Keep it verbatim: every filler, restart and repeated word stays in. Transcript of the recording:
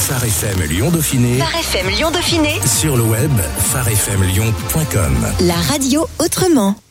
Phare F M Lyon Dauphiné. Phare F M Lyon Dauphiné. Sur le web, phare f m lyon point com. La radio autrement.